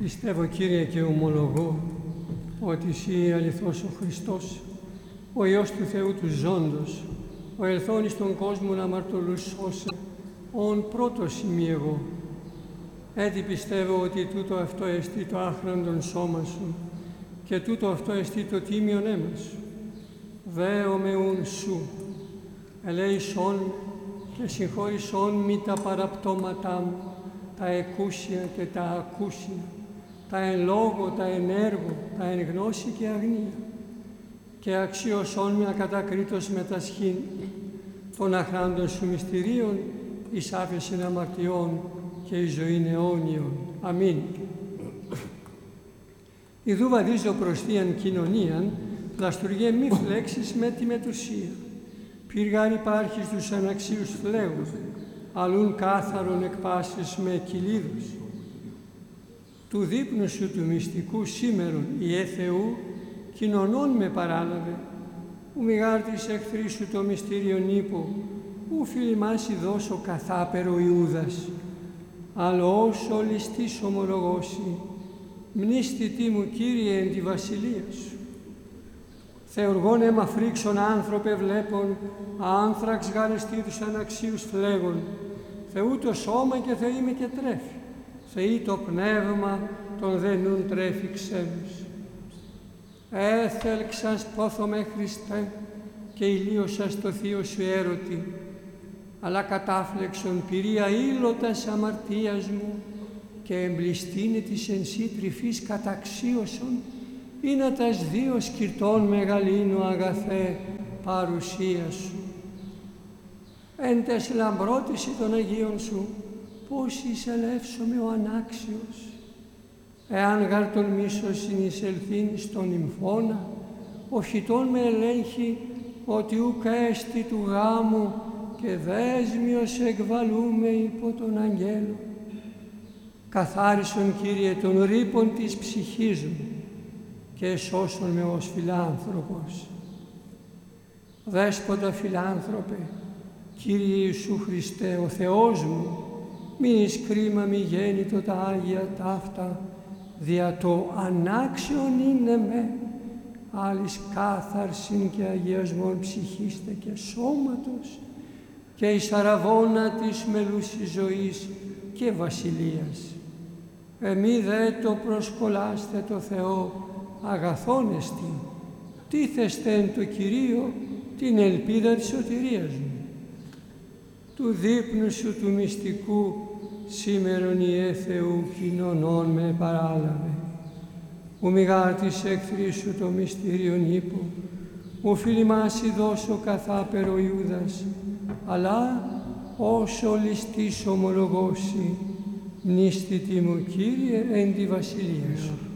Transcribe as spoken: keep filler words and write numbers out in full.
Πιστεύω, Κύριε, και ομολογώ ότι Εσύ αληθώς ο Χριστός, ο Υιός του Θεού του Ζώντος, ο ελθόν εις τον κόσμο να αμαρτωλούς σώσε, ον πρώτος είμαι εγώ. Έτσι πιστεύω ότι τούτο αυτό εστί το άχραντον σώμα Σου και τούτο αυτό εστί το τίμιον αίμα Σου. Δέομαι ουν Σου, ελέησόν και συγχώρησόν μη τα παραπτώματά μου, τα εκούσια και τα ακούσια, τα εν λόγω, τα εν έργο, τα εν γνώση και αγνία, και αξίωσόν με ακατακρίτως με τα σχήν των αχράντων Σου μυστηρίων, εις άφεσιν αμαρτιών και εις ζωήν αιώνιον. Αμήν. Ιδού βαδίζω προς Θείαν κοινωνίαν, πλαστουργέ μη φλέξεις με τη μετουσία. Πύργαν υπάρχεις τους αναξίους φλέγους, αλλούν κάθαρον εκπάσεις με κυλίδους. Του δείπνου Σου του μυστικού σήμερον, Ιε Θεού, κοινωνών με παράλαβε, ου μηγάρτης εχθρή Σου το μυστήριον ύπο, ου φιλημάσι δώσω καθάπερο Ιούδας, αλλά όσο ληστής ομολογώσει, μνήστητή μου, Κύριε, εν τη βασιλεία Σου. Θεοργών αίμα φρίξον άνθρωπε βλέπων, άνθραξ γαρεστή τους αναξίους φλέγων, Θεού το σώμα και Θεή με και τρέφει, Θεή το πνεύμα των δενούν τρέφει ξένους. Έθελξας πόθομαι Χριστέ και ηλίωσας το θείο Σου έρωτη, αλλά κατάφλεξον πυρία ήλωτας αμαρτίας μου και εμπληστήνε της εν Σύ τρυφής καταξίωσον, είναι τας δύο σκυρτών μεγαλύνου αγαθέ παρουσία Σου. Εν τες λαμπρότηση των Αγίων Σου, πώς εισελεύσομαι ο ανάξιος, εάν γαρ τον μίσος συνεισελθήν στον νυμφώνα, ο χιτών με ελέγχει ότι ουκ έστι του γάμου και δέσμιος εκβαλούμε υπό τον αγγέλο. Καθάρισον, Κύριε, τον ρήπον της ψυχής μου και εσώσον με ως φιλάνθρωπος. Δέσποτα φιλάνθρωπε, Κύριε Ιησού Χριστέ, ο Θεός μου, μη εις κρίμα μη γέννητο τα Άγια ταύτα, δια το ανάξιον είναι με, άλλης κάθαρσιν και αγιασμόν ψυχίστε και σώματος, και εις αραβώνα της μελούσης ζωής και βασιλείας. Εμεί δε το προσκολάστε το Θεό αγαθόν εστι, τίθεστε εν το Κυρίο την ελπίδα της σωτηρίας μου. Του δείπνου Σου του μυστικού σήμερον, Ιε Θεού, κοινωνών με παράλαβε. Ου μηγάτης εχθρή Σου το μυστήριον ύπο, ου φιλημάσι δώσω καθάπερο Ιούδας, αλλά όσο ληστής ομολογώσει, μνήστητη μου, Κύριε, εν τη βασιλεία Σου.